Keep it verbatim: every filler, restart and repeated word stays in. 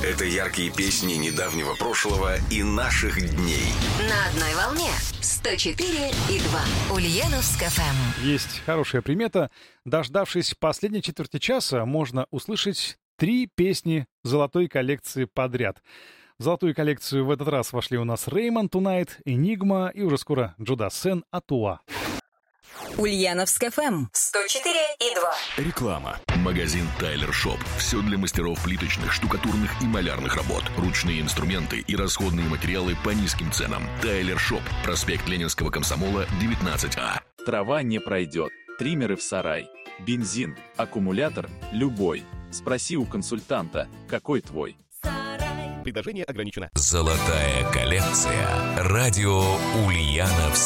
Это яркие песни недавнего прошлого и наших дней. На одной волне сто четыре и два. Ульяновск эф эм. Есть хорошая примета. Дождавшись последней четверти часа, можно услышать три песни золотой коллекции подряд. В золотую коллекцию в этот раз вошли у нас Реймон Tonight, Энигма и уже скоро Джо Дассен Атуа. Ульяновск эф эм сто четыре и два. Реклама. Магазин Тайлер Шоп. Все для мастеров плиточных, штукатурных и малярных работ. Ручные инструменты и расходные материалы по низким ценам. Тайлер Шоп. Проспект Ленинского комсомола, девятнадцать А. Трава не пройдет. Триммеры в сарай. Бензин. Аккумулятор. Любой. Спроси у консультанта, какой твой. Предложение ограничено. Золотая коллекция. Радио Ульяновск.